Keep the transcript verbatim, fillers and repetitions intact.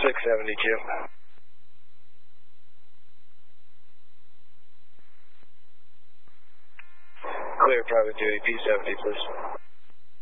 six seventy-two. Clear private duty, P seventy, please.